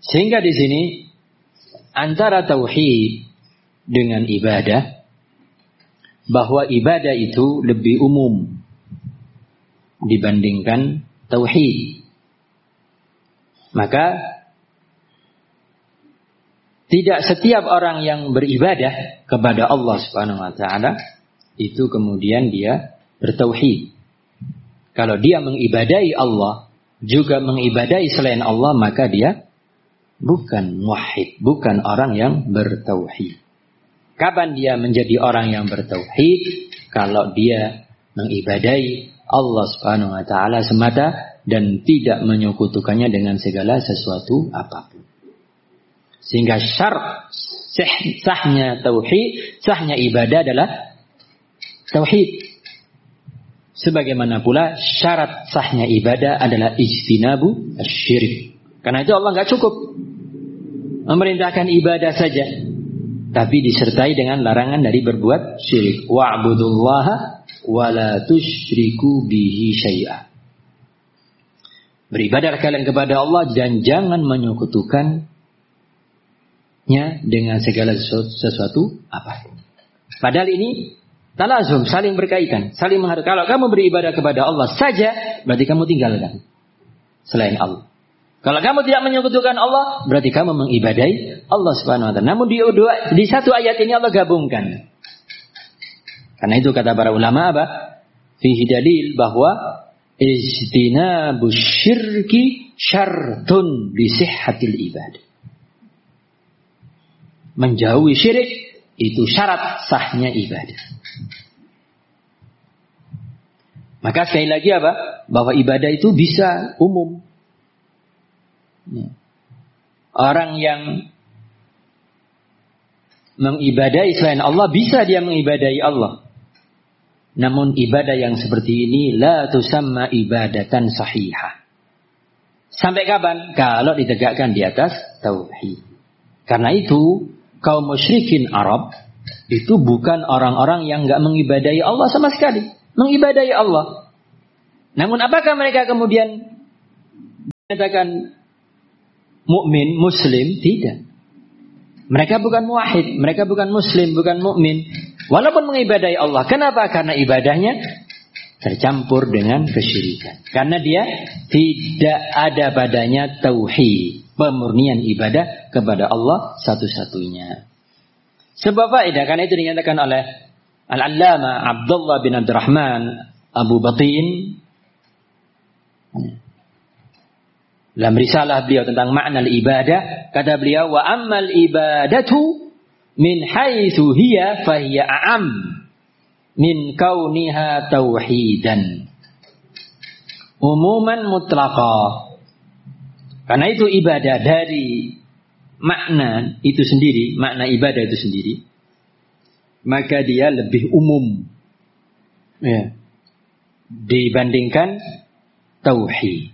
Sehingga di sini antara tauhid dengan ibadah, bahwa ibadah itu lebih umum dibandingkan tauhid. Maka tidak setiap orang yang beribadah kepada Allah Subhanahu wa taala itu kemudian dia bertauhid. Kalau dia mengibadahi Allah, juga mengibadahi selain Allah, maka dia bukan muwahhid, bukan orang yang bertauhid. Kapan dia menjadi orang yang bertauhid? Kalau dia mengibadahi Allah Subhanahu wa taala semata dan tidak menyekutukannya dengan segala sesuatu apapun. Sehingga syarat sahnya tauhid, sahnya ibadah adalah tauhid. Sebagaimana pula syarat sahnya ibadah adalah ijtinabu asy-syirik. Karena itu Allah enggak cukup memerintahkan ibadah saja, tapi disertai dengan larangan dari berbuat syirik. Wa'budullaha wa la tusyriku bihi syai'a. Beribadah kalian kepada Allah dan jangan menyekutukannya dengan segala sesuatu apapun. Padahal ini talazum, saling berkaitan, saling menghargai. Kalau kamu beribadah kepada Allah saja, berarti kamu tinggalkan selain Allah. Kalau kamu tidak menyekutukan Allah, berarti kamu mengibadahi Allah Subhanahu wa taala. Namun di satu ayat ini Allah gabungkan. Karena itu kata para ulama apa? Fihi dalil bahwa ijtinabus syirki syartun bi sihhatil ibadah. Menjauhi syirik itu syarat sahnya ibadah. Maka sekali lagi apa? Bahwa ibadah itu bisa umum. Orang yang mengibadahi selain Allah, bisa dia mengibadahi Allah. Namun ibadah yang seperti ini la tusamma ibadatan sahihah. Sampai kapan? Kalau ditegakkan di atas tauhid. Karena itu kaum musyrikin Arab itu bukan orang-orang yang enggak mengibadahi Allah sama sekali. Mengibadahi Allah. Namun apakah mereka kemudian menyatakan mukmin, muslim? Tidak. Mereka bukan muwahhid, mereka bukan muslim, bukan mukmin, walaupun mengibadahi Allah. Kenapa? Karena ibadahnya tercampur dengan kesyirikan. Karena dia tidak ada padanya tauhid, pemurnian ibadah kepada Allah satu-satunya. Sebab faedah, karena itu dinyatakan oleh Al-Allama Abdullah bin Abdurrahman Abu Batin dalam risalah beliau tentang makna ibadah, kata beliau, wa ammal ibadatu min haitsu hiya fahiya a'am min kauniha tauhidan umuman mutlaqa. Karena itu ibadah dari makna itu sendiri, makna ibadah itu sendiri, maka dia lebih umum dibandingkan tauhid.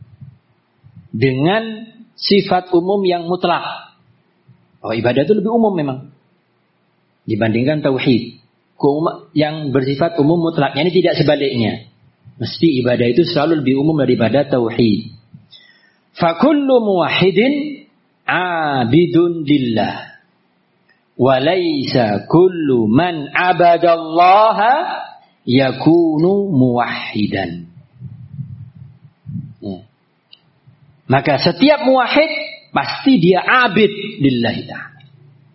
Dengan sifat umum yang mutlak. Oh, ibadah itu lebih umum memang dibandingkan tauhid. Yang bersifat umum mutlak. Ini tidak sebaliknya. Mesti ibadah itu selalu lebih umum daripada tauhid. Fakullu muwahhidin abidun lillah. Walaysa kullu man abadallaha yakunu muwahhidan. Maka setiap muwahhid pasti dia abid lillahi ta'ala.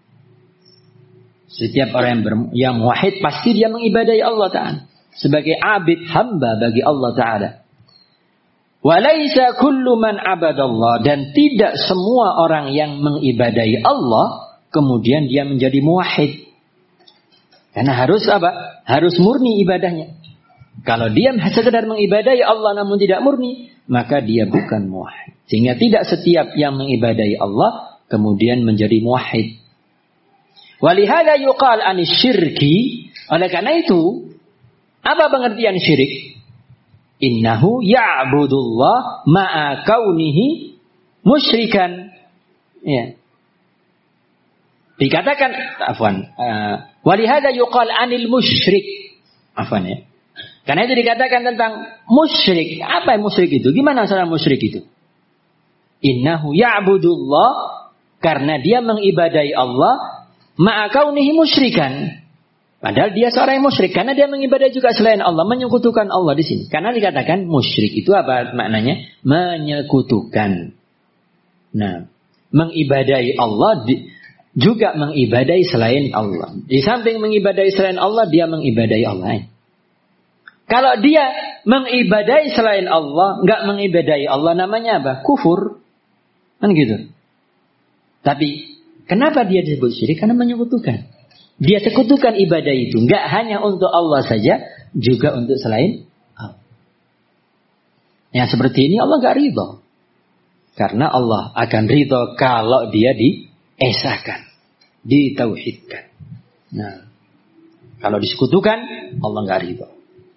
Setiap orang yang muwahhid pasti dia mengibadahi Allah Ta'ala sebagai abid, hamba bagi Allah Ta'ala. Walaysa kullu man abadallah, dan tidak semua orang yang mengibadahi Allah kemudian dia menjadi muwahhid. Karena harus apa? Harus murni ibadahnya. Kalau dia sekedar mengibadahi Allah namun tidak murni, maka dia bukan muwahhid. Sehingga tidak setiap yang mengibadahi Allah kemudian menjadi muwahhid. Walihada yuqal anis syirki. Oleh karena itu, apa pengertian syirik? Innahu ya'budullah ma'a kaunihi musyrikan. Ya. Dikatakan, walihada yuqal anil musyrik. Afwan ya. Karena itu dikatakan tentang musyrik. Apa yang musyrik itu? Gimana soal musyrik itu? Innahu ya'budullah, karena dia mengibadai Allah, ma'a kaunihi musyrikan. Padahal dia seorang yang musyrik karena dia mengibadai juga selain Allah, menyekutukan Allah di sini. Karena dikatakan musyrik itu apa maknanya? Menyekutukan. Nah, mengibadai Allah juga mengibadai selain Allah. Di samping mengibadai selain Allah, dia mengibadai Allah. Kalau dia mengibadai selain Allah, enggak mengibadai Allah, namanya apa? Kufur. Kan gitu. Tapi kenapa dia disebut syirik? Karena menyekutukan. Dia sekutukan ibadah itu enggak hanya untuk Allah saja, juga untuk selain Allah. Yang seperti ini Allah enggak ridho. Karena Allah akan ridho kalau dia diesahkan, ditauhidkan. Nah, kalau disekutukan, Allah enggak ridho.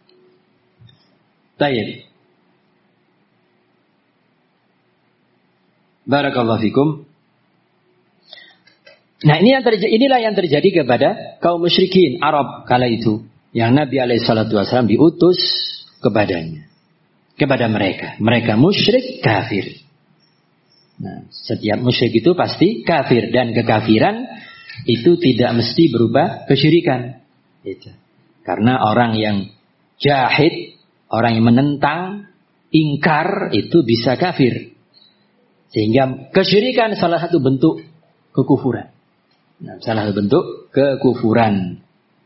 Baik. Barakallahu fikum. Nah, inilah yang terjadi kepada kaum musyrikin Arab kala itu, yang Nabi SAW diutus kepadanya, kepada mereka. Mereka musyrik kafir. Nah, setiap musyrik itu pasti kafir, dan kekafiran itu tidak mesti berupa kesyirikan. Itu. Karena orang yang jahid, orang yang menentang, ingkar, itu bisa kafir. Sehingga kesyirikan salah satu bentuk kekufuran. Nah, salah satu bentuk kekufuran.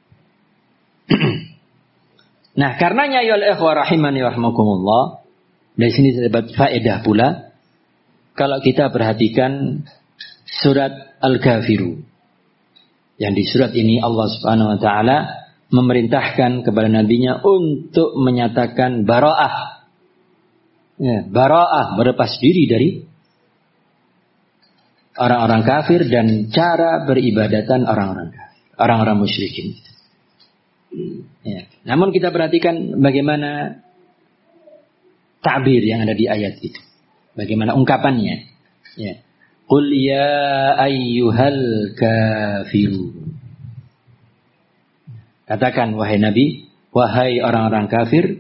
Nah, karenanya ya ikhwah rahimani rahmakumullah, dari sini terdapat faedah pula kalau kita perhatikan surat Al-Kafirun. Yang di surat ini Allah Subhanahu wa taala memerintahkan kepada nabinya untuk menyatakan bara'ah. Ya, bara'ah, berlepas diri dari orang-orang kafir dan cara beribadatan orang-orang kafir, orang-orang musyrikin. Ya. Namun kita perhatikan bagaimana ta'bir yang ada di ayat itu, bagaimana ungkapannya. Ya. Qul ya ayyuhal kafirun. Katakan wahai Nabi, wahai orang-orang kafir.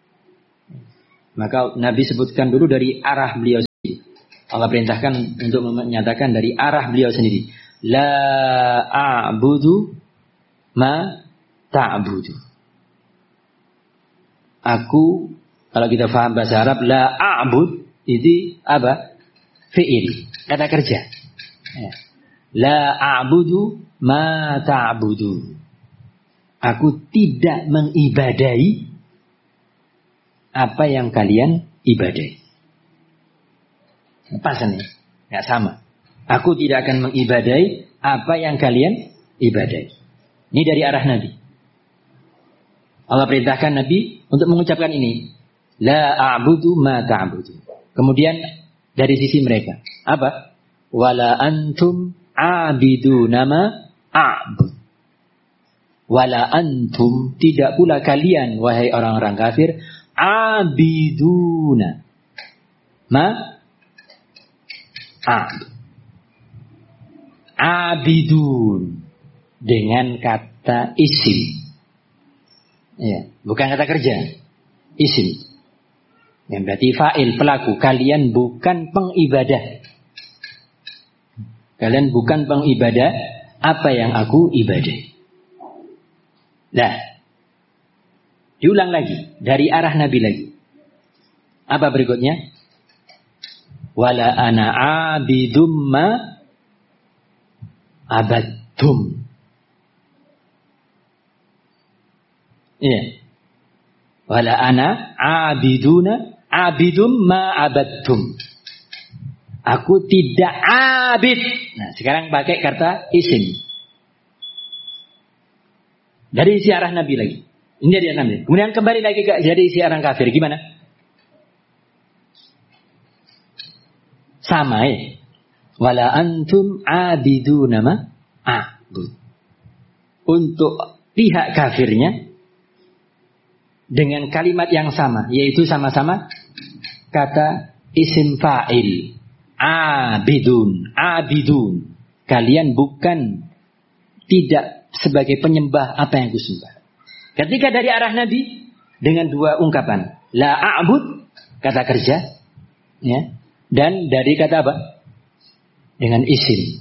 Maka Nabi sebutkan dulu dari arah beliau sendiri. Allah perintahkan untuk menyatakan dari arah beliau sendiri. La a'budu ma ta'budu. Aku, kalau kita faham bahasa Arab, la a'bud itu apa? Fi'il, kata kerja. La a'budu ma ta'budu. Aku tidak mengibadai apa yang kalian ibadai. Pas nih, nggak sama. Aku tidak akan mengibadai apa yang kalian ibadai. Ini dari arah Nabi. Allah perintahkan Nabi untuk mengucapkan ini. La a'budu ma ta'budu. Kemudian dari sisi mereka, apa? Wala antum a'biduna ma a'bud. Wala antum, tidak pula kalian wahai orang-orang kafir, a'biduna ma abidun dengan kata isim, ya, bukan kata kerja, isim, yang berarti fa'il, pelaku. Kalian bukan pengibadah, kalian bukan pengibadah apa yang aku ibadai. Nah, diulang lagi dari arah Nabi lagi. Apa berikutnya? Wala ana abidum ma abadtum. Iya. Wala ana abidum ma abadtum. Aku tidak abid. Nah, sekarang pakai kata isim. Dari isi arah Nabi lagi. Ini dari arah Nabi. Kemudian kembali lagi ke dari isi arah kafir. Gimana? Sama ya. Wala antum abiduna ma a'bud. Untuk pihak kafirnya dengan kalimat yang sama, yaitu sama-sama kata isim fa'il. Abidun. Kalian bukan, tidak sebagai penyembah apa yang kusembah. Ketika dari arah Nabi dengan dua ungkapan, la a'bud kata kerja, ya. dan dari kata apa? Dengan isim.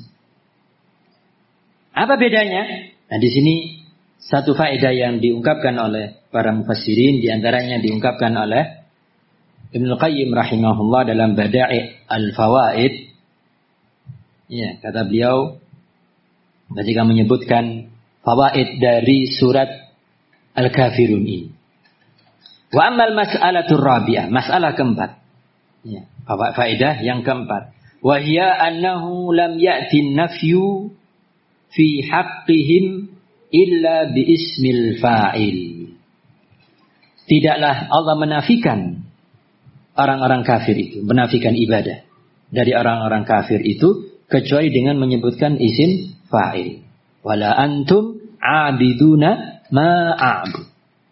Apa bedanya? Nah, di sini satu faedah yang diungkapkan oleh para mufassirin, di antaranya diungkapkan oleh Ibnu Qayyim rahimahullah dalam Bada'i' al-Fawaid. Ya, kata beliau ketika menyebutkan fawaid dari surat Al-Kafirun ini. Wa ammal mas'alatur rabi'ah, masalah keempat. Ya, faedah yang keempat. Wa hiya annahu lam ya'ti an-nafyu fi haqqihim illa bi ismil fa'il. Tidaklah Allah menafikan orang-orang kafir itu, menafikan ibadah dari orang-orang kafir itu kecuali dengan menyebutkan isim fa'il. Wala antum abiduna ma a'bud.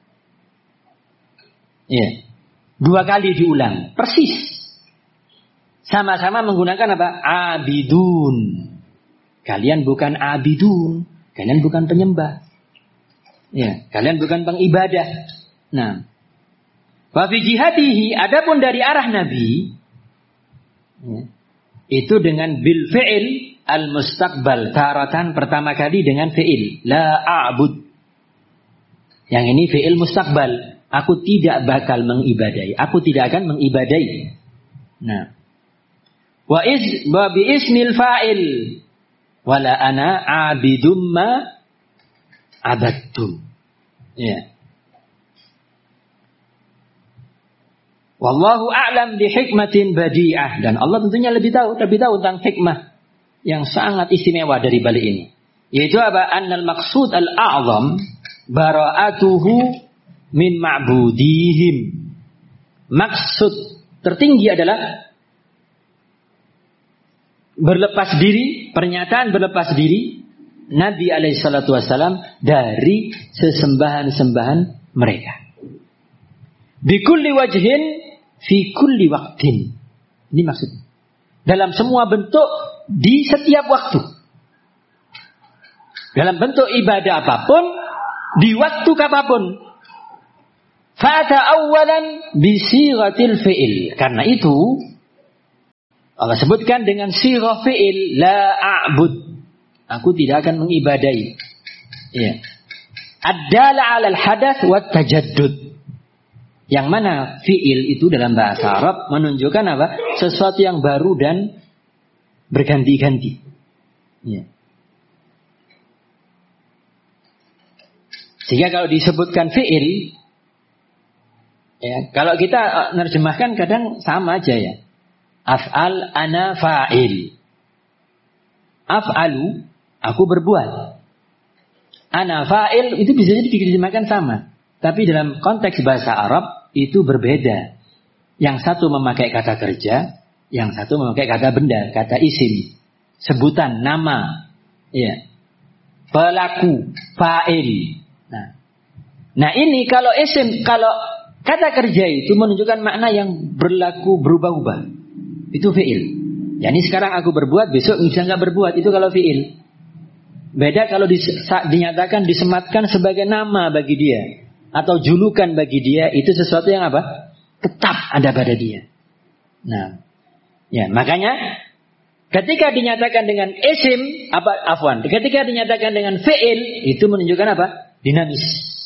Ya. Dua kali diulang, persis. Sama-sama menggunakan apa? Abidun. Kalian bukan abidun, kalian bukan penyembah. Ya, kalian bukan pengibadah. Nah, wa fi jihatihi, adapun dari arah Nabi, ya, itu dengan bil fi'il al mustaqbal, taratan pertama kali dengan fi'il la a'bud. Yang ini fi'il mustaqbal, aku tidak bakal mengibadai, aku tidak akan mengibadai. Nah, wa bi ismil fa'il wala ana abidum ma abadtum. Ya. Wallahu a'lam bi hikmatin badi'ah, dan Allah tentunya lebih tahu tentang hikmah yang sangat istimewa dari balik ini. Yaitu apa? Annal maqsud al-a'zam bara'atuhu min ma'budihim. Maksud tertinggi adalah berlepas diri, pernyataan berlepas diri Nabi alaihissalatu wassalam dari sesembahan-sembahan mereka. Bikulli wajhin fi kulli waqtin. Ini maksudnya. Dalam semua bentuk, di setiap waktu. Dalam bentuk ibadah apapun, di waktu apapun. Fa'ata awalan bisiratil fi'il. Karena itu Allah sebutkan dengan sirah fi'il, la a'bud. Aku tidak akan mengibadai. Ya. Ad-dala 'alal hadath wat tajaddud. Yang mana fi'il itu dalam bahasa Arab menunjukkan apa? Sesuatu yang baru dan berganti-ganti. Ya. Sehingga kalau disebutkan fi'il, ya, kalau kita nerjemahkan kadang sama aja ya. Af'al ana fa'il. Af'alu, aku berbuat. Ana fa'il itu bisa jadi diterjemahkan sama. Tapi dalam konteks bahasa Arab itu berbeda. Yang satu memakai kata kerja, yang satu memakai kata benda, kata isim, sebutan, nama. Ya. Pelaku, fa'il. Nah ini kalau isim, kalau kata kerja itu menunjukkan makna yang berlaku berubah-ubah. Itu fi'il. Yani sekarang aku berbuat, besok bisa nggak berbuat. Itu kalau fi'il. Beda kalau dinyatakan, disematkan sebagai nama bagi dia. Atau julukan bagi dia. Itu sesuatu yang apa? Tetap ada pada dia. Nah, ya makanya ketika dinyatakan dengan isim, ketika dinyatakan dengan fi'il, itu menunjukkan apa? Dinamis.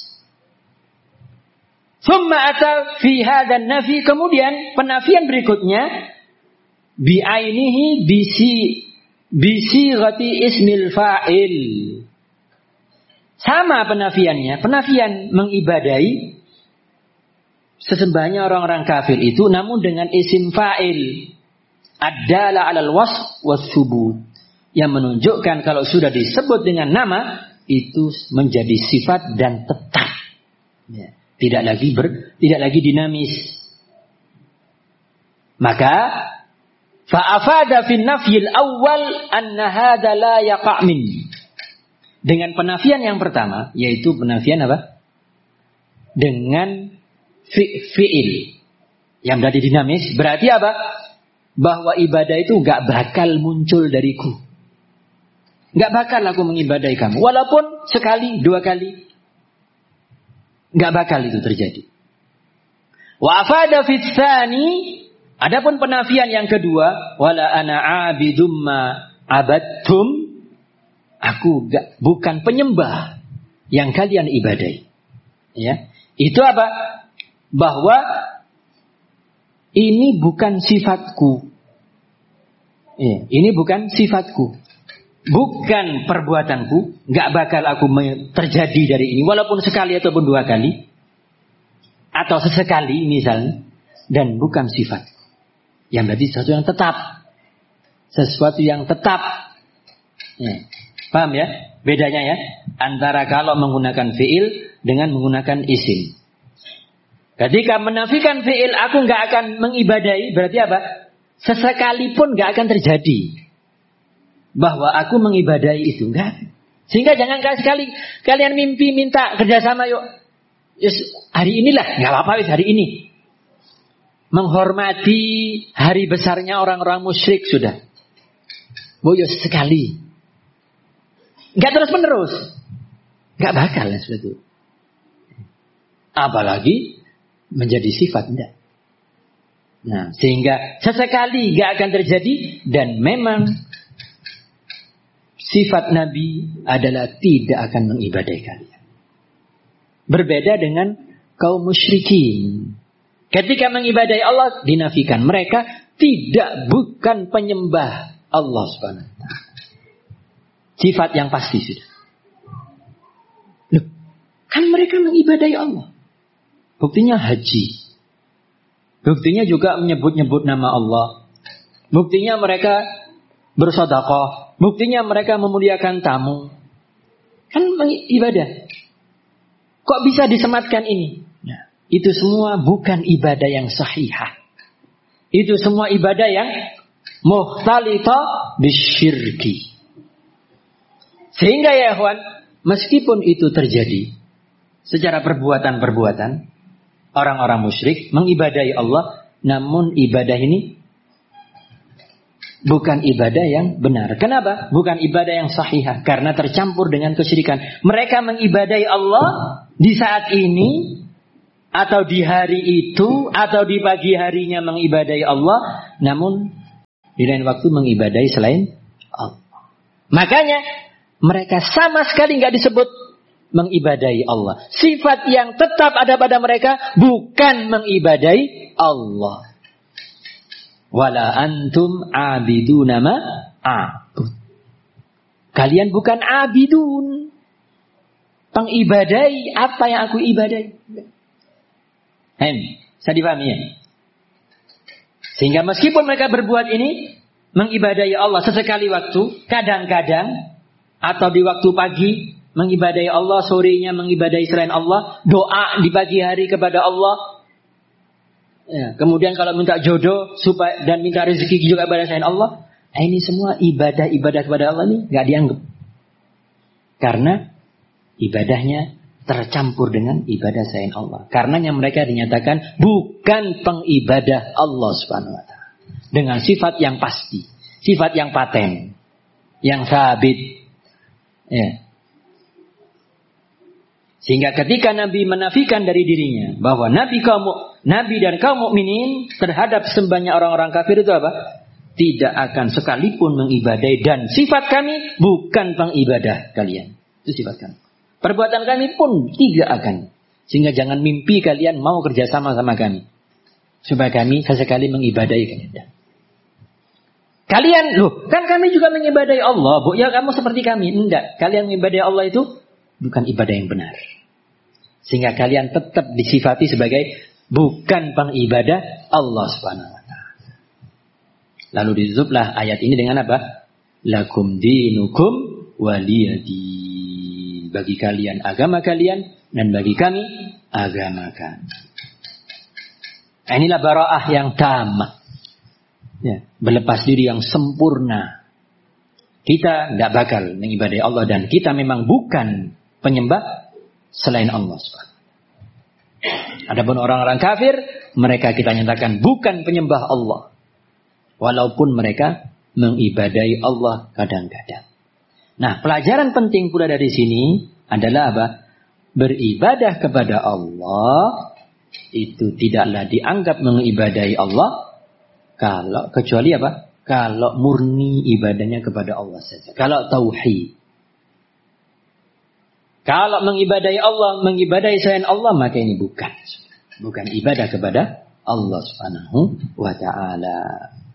Summa ata fi hadzal nafi, kemudian penafian berikutnya bi'ainihi bisi ghati ismil fa'il. Sama penafiannya, penafian mengibadai sesembahannya orang-orang kafir itu, namun dengan isim fa'il ad-dala 'alal wasf was-subut, yang menunjukkan kalau sudah disebut dengan nama itu menjadi sifat dan tetap. Ya, tidak lagi dinamis. Maka fa'afada fin nafyil awal anna hadza la yaqa' min. Dengan penafian yang pertama, yaitu penafian apa? Dengan fi'il yang berarti dinamis, berarti apa? Bahwa ibadah itu gak bakal muncul dariku. Gak bakal aku mengibadai kamu, walaupun sekali, dua kali. Gak bakal itu terjadi. Wa afada fit tsani Adapun penafian yang kedua, wala ana abidum ma abadtum, aku bukan penyembah yang kalian ibadahi. Ya, itu apa? Bahwa ini bukan sifatku. Ya, ini bukan sifatku. Bukan perbuatanku, nggak bakal aku terjadi dari ini, walaupun sekali ataupun dua kali, atau sesekali misalnya, dan bukan sifat. Yang berarti sesuatu yang tetap, sesuatu yang tetap. Ya. Paham ya? Bedanya ya, antara kalau menggunakan fiil dengan menggunakan isim. Ketika menafikan fiil, aku nggak akan mengibadahi, berarti apa? Sesekali pun nggak akan terjadi bahwa aku mengibadahi itu, enggak. Sehingga jangan sekali kalian mimpi minta kerjasama, yuk. Yes, hari inilah, nggak apa-apa, hari ini. Menghormati hari besarnya orang-orang musyrik sudah. Boyo sekali. Nggak terus menerus, nggak bakal seperti itu. Apalagi menjadi sifat, enggak. Nah, sehingga sesekali nggak akan terjadi, dan memang sifat Nabi adalah tidak akan mengibadahi kalian. Berbeda dengan kaum musyrikin. Ketika mengibadahi Allah, dinafikan. Mereka bukan penyembah Allah Subhanahu wa ta'ala. Sifat yang pasti sudah. Loh, kan mereka mengibadahi Allah. Buktinya haji. Buktinya juga menyebut-nyebut nama Allah. Buktinya mereka bersedekah. Buktinya mereka memuliakan tamu. Kan ibadah. Kok bisa disematkan ini? Nah, itu semua bukan ibadah yang sahihah. Itu semua ibadah yang mukhtalita bisyirki. Sehingga ya ikhwan, meskipun itu terjadi secara perbuatan-perbuatan, orang-orang musyrik mengibadahi Allah, namun ibadah ini bukan ibadah yang benar. Kenapa? Bukan ibadah yang sahihah. Karena tercampur dengan kesyirikan. Mereka mengibadahi Allah di saat ini, atau di hari itu, atau di pagi harinya mengibadahi Allah, namun di lain waktu mengibadahi selain Allah. Makanya mereka sama sekali nggak disebut mengibadahi Allah. Sifat yang tetap ada pada mereka bukan mengibadahi Allah. Wala antum abiduna ma a'bud. Kalian bukan abidun, pengibadai apa yang aku ibadai. Saya dipahami ya? Sehingga meskipun mereka berbuat ini, mengibadai Allah sesekali waktu, kadang-kadang, atau di waktu pagi mengibadai Allah, sorenya mengibadai selain Allah, doa di pagi hari kepada Allah. Ya, kemudian kalau minta jodoh supaya dan minta rezeki juga kepada selain Allah, ini semua ibadah kepada Allah ini nggak dianggap, karena ibadahnya tercampur dengan ibadah selain Allah. Karenanya mereka dinyatakan bukan pengibadah Allah Subhanahu wa ta'ala, dengan sifat yang pasti, sifat yang paten, yang sabit. Ya. Sehingga ketika Nabi menafikan dari dirinya bahwa Nabi dan kaum mukminin terhadap sembahnya orang-orang kafir itu apa? Tidak akan sekalipun mengibadai, dan sifat kami bukan pengibadah kalian. Itu sifat kami. Perbuatan kami pun tidak akan. Sehingga jangan mimpi kalian mau kerjasama sama kami, supaya kami sesekali mengibadai kalian. Kalian, loh, kan kami juga mengibadai Allah, Bu. Ya kamu seperti kami. Enggak, kalian mengibadai Allah itu bukan ibadah yang benar. Sehingga kalian tetap disifati sebagai bukan pengibadah Allah Subhanahu wa ta'ala. Lalu ditutuplah ayat ini dengan apa? Lakum dinukum waliyadi. Bagi kalian agama kalian, dan bagi kami agama kami. Inilah bara'ah yang tamah. Ya, berlepas diri yang sempurna. Kita tidak bakal mengibadai Allah, dan kita memang bukan penyembah selain Allah. Adapun orang-orang kafir, mereka kita nyatakan bukan penyembah Allah, walaupun mereka mengibadai Allah kadang-kadang. Nah, pelajaran penting pula dari sini adalah apa? Beribadah kepada Allah itu tidaklah dianggap mengibadahi Allah Kecuali apa? Kalau murni ibadahnya kepada Allah saja. Kalau tauhid. Kalau mengibadahi Allah, mengibadahi selain Allah, maka ini bukan ibadah kepada Allah Subhanahu wa ta'ala.